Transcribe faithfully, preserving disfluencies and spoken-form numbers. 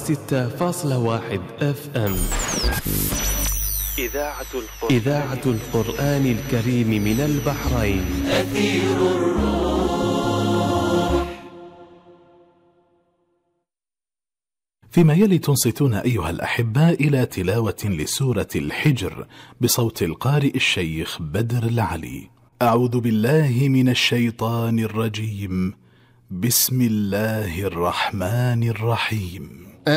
وستة فاصلة واحد اف ام. إذاعة القرآن, إذاعة القرآن الكريم من البحرين. أثير الروح. فيما يلي تنصتون أيها الأحباء إلى تلاوة لسورة الحجر بصوت القارئ الشيخ بدر العلي. أعوذ بالله من الشيطان الرجيم. بسم الله الرحمن الرحيم.